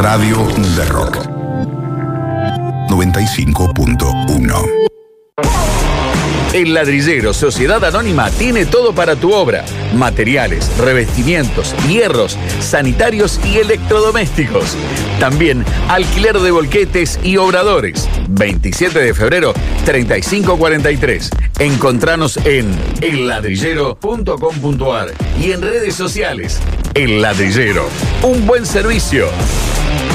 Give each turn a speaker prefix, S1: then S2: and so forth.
S1: Radio de Rock 95.1.
S2: El Ladrillero Sociedad Anónima tiene todo para tu obra: materiales, revestimientos, hierros, sanitarios y electrodomésticos. También alquiler de volquetes y obradores. 27 de febrero, 3543. Encontranos en elladrillero.com.ar y en redes sociales. El Ladrillero, un buen servicio.